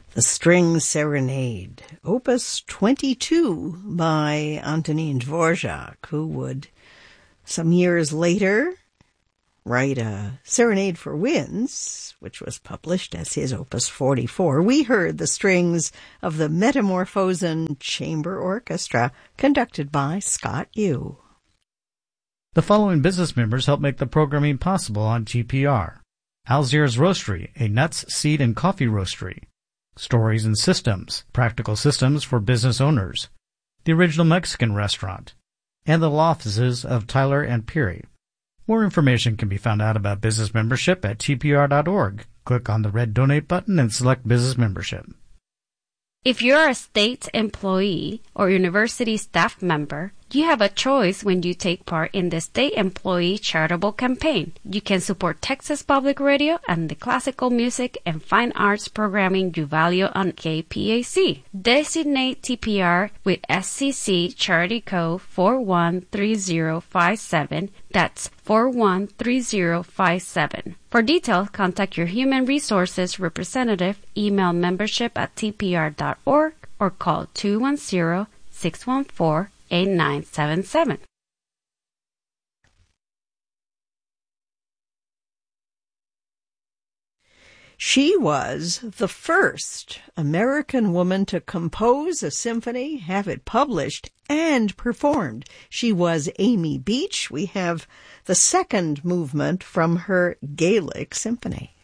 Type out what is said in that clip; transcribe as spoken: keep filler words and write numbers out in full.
The String Serenade, Opus twenty-two by Antonin Dvorak, who would, some years later, write a Serenade for Winds, which was published as his Opus forty-four. We heard the strings of the Metamorphosen Chamber Orchestra, conducted by Scott Yu. The following business members help make the programming possible on T P R. Alzier's Roastery, a nuts, seed, and coffee roastery. Stories and Systems, practical systems for business owners. The Original Mexican Restaurant. And the law offices of Tyler and Peary. More information can be found out about business membership at T P R dot org. Click on the red Donate button and select Business Membership. If you're a state employee or university staff member, you have a choice when you take part in the State Employee Charitable Campaign. You can support Texas Public Radio and the classical music and fine arts programming you value on K P A C. Designate T P R with S C C Charity Code four one three zero five seven. That's four one three zero five seven. For details, contact your Human Resources representative, email membership at T P R dot org, or call two one zero, six one four, eight nine seven seven. She was the first American woman to compose a symphony, have it published, and performed. She was Amy Beach. We have the second movement from her Gaelic symphony.